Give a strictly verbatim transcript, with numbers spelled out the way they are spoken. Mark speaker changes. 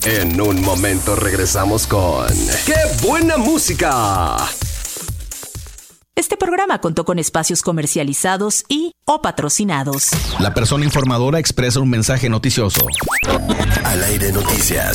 Speaker 1: En un momento regresamos con ¡Qué buena música!
Speaker 2: Este programa contó con espacios comercializados y o patrocinados.
Speaker 3: La persona informadora expresa un mensaje noticioso.
Speaker 1: Al aire noticias.